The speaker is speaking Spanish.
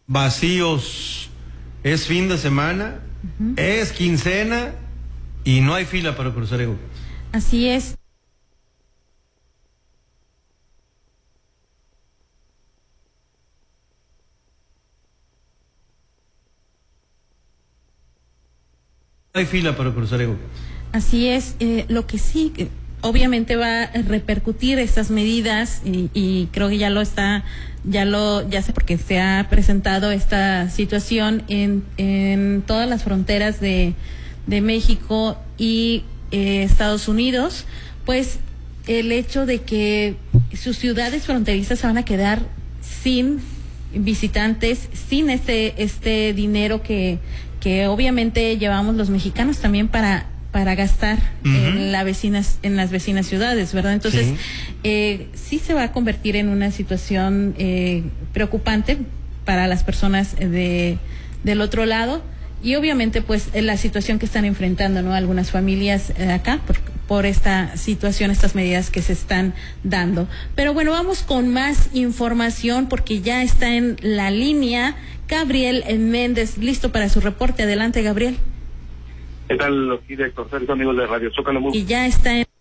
vacíos. Es fin de semana, es quincena y no hay fila para cruzar Eguía. Así es. No hay fila para cruzar Eguía. Así es. Lo que sí, obviamente va a repercutir estas medidas y creo que ya sé porque se ha presentado esta situación en todas las fronteras de México y Estados Unidos, pues el hecho de que sus ciudades fronterizas se van a quedar sin visitantes, sin este dinero que obviamente llevamos los mexicanos también para gastar en las vecinas ciudades, ¿verdad? Entonces, sí se va a convertir en una situación preocupante para las personas del otro lado y obviamente pues la situación que están enfrentando, ¿no? Algunas familias acá por esta situación, estas medidas que se están dando. Pero bueno, vamos con más información porque ya está en la línea Gabriel Méndez, listo para su reporte. Adelante, Gabriel. ¿Qué tal, director Sergio, amigos de Radio Zócalo? Y ya está en